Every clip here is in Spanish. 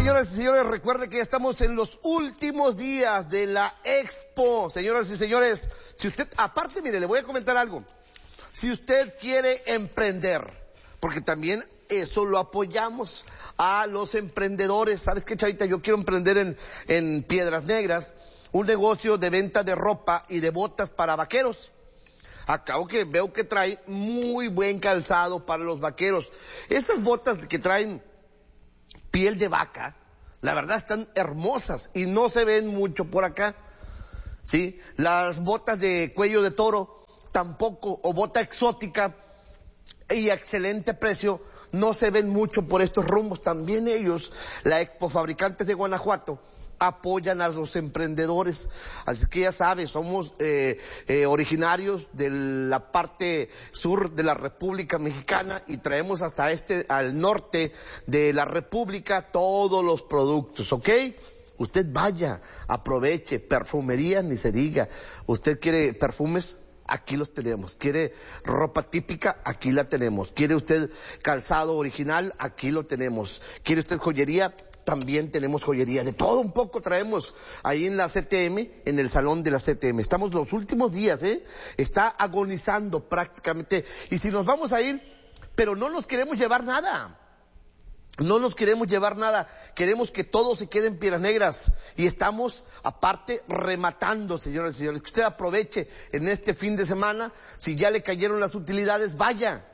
señoras y señores, recuerde que ya estamos en los últimos días de la Expo. Señoras y señores, si usted, aparte, mire, le voy a comentar algo. Si usted quiere emprender, porque también eso lo apoyamos a los emprendedores. ¿Sabes qué, chavita? Yo quiero emprender en Piedras Negras un negocio de venta de ropa y de botas para vaqueros. Acabo que veo que trae muy buen calzado para los vaqueros. Esas botas que traen piel de vaca, la verdad están hermosas y no se ven mucho por acá, ¿sí? Las botas de cuello de toro tampoco, o bota exótica y a excelente precio, no se ven mucho por estos rumbos. También ellos, la Expo Fabricantes de Guanajuato, apoyan a los emprendedores. Así que ya sabes, somos originarios de la parte sur de la República Mexicana y traemos hasta al norte de la República todos los productos, ¿ok? Usted vaya, aproveche, perfumería ni se diga. ¿Usted quiere perfumes? Aquí los tenemos. ¿Quiere ropa típica? Aquí la tenemos. ¿Quiere usted calzado original? Aquí lo tenemos. ¿Quiere usted joyería? También tenemos joyería, de todo un poco traemos ahí en la CTM, en el salón de la CTM. Estamos los últimos días, está agonizando prácticamente. Y si nos vamos a ir, pero no nos queremos llevar nada. No nos queremos llevar nada, queremos que todo se quede en Piedras Negras y estamos aparte rematando, señoras y señores, que usted aproveche en este fin de semana. Si ya le cayeron las utilidades, vaya,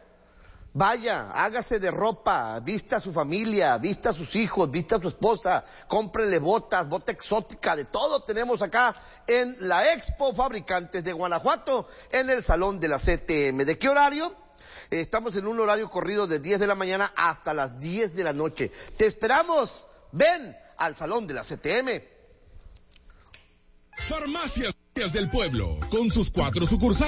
hágase de ropa, vista a su familia, vista a sus hijos, vista a su esposa, cómprele botas, bota exótica, de todo tenemos acá en la Expo Fabricantes de Guanajuato, en el salón de la CTM. ¿De qué horario? Estamos en un horario corrido de 10 de la mañana hasta las 10 de la noche. Te esperamos. Ven al salón de la CTM. Farmacias del Pueblo, con sus 4 sucursales.